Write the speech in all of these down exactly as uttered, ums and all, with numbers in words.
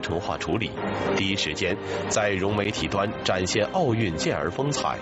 程化处理，第一时间在融媒体端展现奥运健儿风采。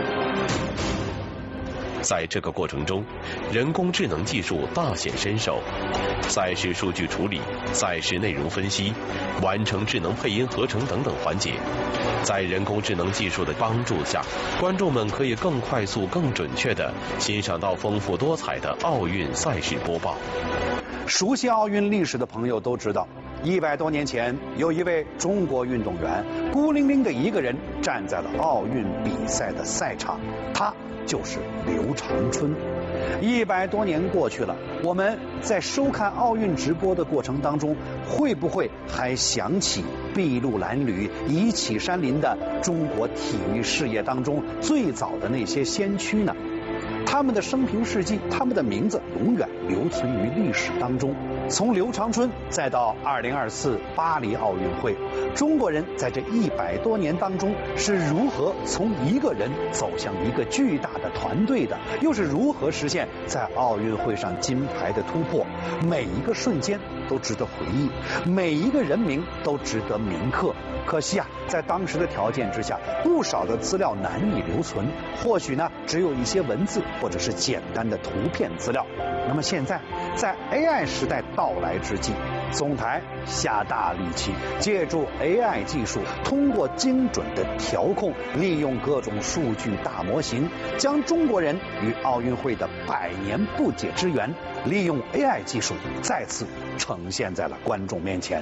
在这个过程中，人工智能技术大显身手，赛事数据处理、赛事内容分析、完成智能配音合成等等环节，在人工智能技术的帮助下，观众们可以更快速、更准确地欣赏到丰富多彩的奥运赛事播报。 熟悉奥运历史的朋友都知道，一百多年前，有一位中国运动员孤零零的一个人站在了奥运比赛的赛场，他就是刘长春。一百多年过去了，我们在收看奥运直播的过程当中，会不会还想起筚路蓝缕、遗起山林的中国体育事业当中最早的那些先驱呢？他们的生平事迹，他们的名字永远留存于历史当中。从刘长春再到二零二四巴黎奥运会，中国人在这一百多年当中是如何从一个人走向一个巨大的团队的，又是如何实现在奥运会上金牌的突破？每一个瞬间都值得回忆，每一个人名都值得铭刻。可惜啊，在当时的条件之下，不少的资料难以留存，或许呢只有一些文字或者是简单的图片资料。那么现在，在 A I 时代到来之际，总台下大力气，借助 A I 技术，通过精准的调控，利用各种数据大模型，将中国人与奥运会的百年不解之缘，利用 A I 技术再次呈现在了观众面前。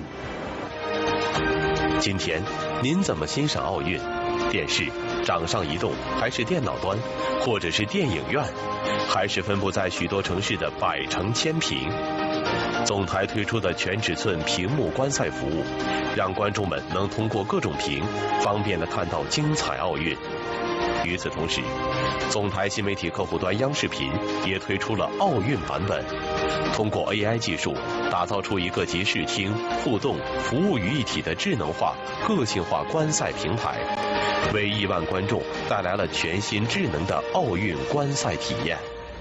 今天您怎么欣赏奥运？电视、掌上移动，还是电脑端，或者是电影院，还是分布在许多城市的百城千屏？总台推出的全尺寸屏幕观赛服务，让观众们能通过各种屏，方便地看到精彩奥运。与此同时，总台新媒体客户端央视频也推出了奥运版本，通过 A I 技术打造出一个集视听、互动、服务于一体的智能化、个性化观赛平台，为亿万观众带来了全新智能的奥运观赛体验。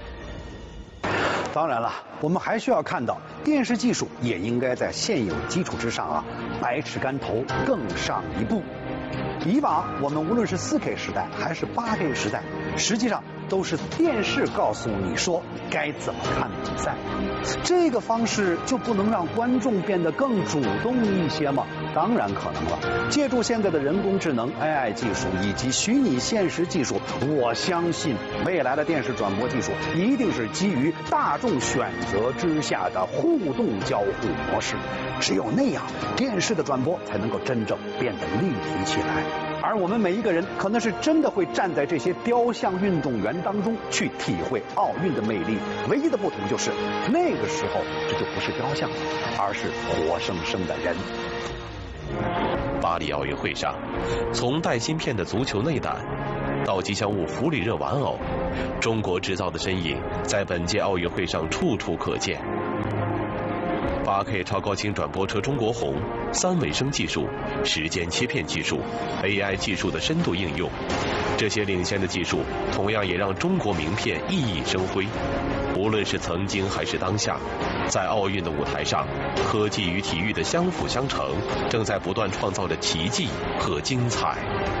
当然了，我们还需要看到，电视技术也应该在现有基础之上啊，百尺竿头更上一步。以往我们无论是 四 K 时代还是 八 K 时代，实际上都是电视告诉你说该怎么看比赛。这个方式就不能让观众变得更主动一些吗？当然可能了。借助现在的人工智能 A I 技术以及虚拟现实技术，我相信未来的电视转播技术一定是基于大众选择之下的互动交互模式。只有那样，电视的转播才能够真正变得立体起来。而我们每一个人可能是真的会站在这些雕像运动员当中去体会奥运的魅力，唯一的不同就是那个时候这就不是雕像，而是活生生的人。 巴黎奥运会上，从带芯片的足球内胆到吉祥物弗里热玩偶，中国制造的身影在本届奥运会上处处可见。八 K 超高清转播车中国红、三维声技术、时间切片技术、A I 技术的深度应用，这些领先的技术同样也让中国名片熠熠生辉。无论是曾经还是当下，在奥运的舞台上，科技与体育的相辅相成，正在不断创造着奇迹和精彩。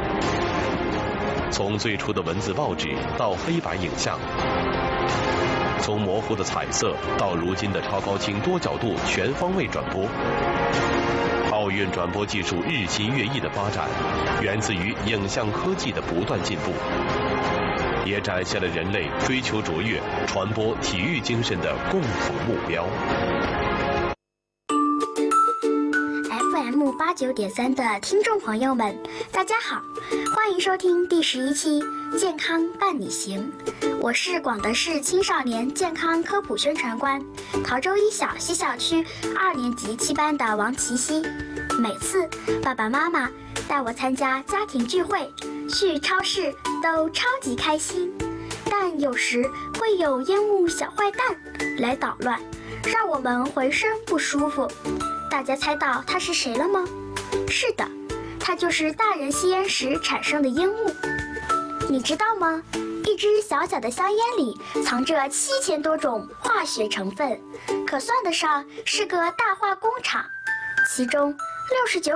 从最初的文字报纸到黑白影像，从模糊的彩色到如今的超高清多角度全方位转播，奥运转播技术日新月异的发展，源自于影像科技的不断进步，也展现了人类追求卓越、传播体育精神的共同目标。 F M 八九点三的听众朋友们，大家好，欢迎收听第十一期《健康伴你行》，我是广德市青少年健康科普宣传官，陶州一小西校区二年级七班的王琪熙。每次爸爸妈妈带我参加家庭聚会、去超市都超级开心，但有时会有烟雾小坏蛋来捣乱，让我们浑身不舒服。大家猜到他是谁了吗？是的，他就是大人吸烟时产生的烟雾。你知道吗？一支小小的香烟里藏着七千多种化学成分，可算得上是个大化工厂。其中六十九